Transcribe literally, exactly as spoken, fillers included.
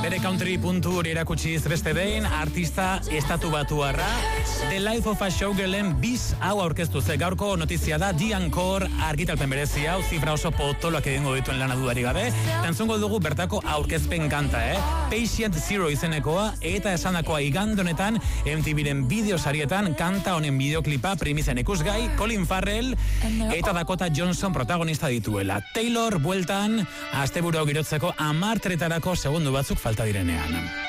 Bere country puntu hori erakutsiz beste behin, artista estatu batuarra, The Life of a Showgirlen bis hau aurkeztu ze gaurko notizia da, The Encore argitalpen berezi hau, zifra oso potoloak egingo dituen lana dudari gabe, entzungo dugu bertako aurkezpen kanta, eh? Patient Zero izenekoa, eta esandakoa igandonetan, M T V-ren bideosarietan, kanta honen bideoklipa primizen ikusgai, Colin Farrell, eta Dakota Johnson protagonista dituela. Taylor bueltan, asteburu girotzeko amartretarako segundu batzuk falta direnean.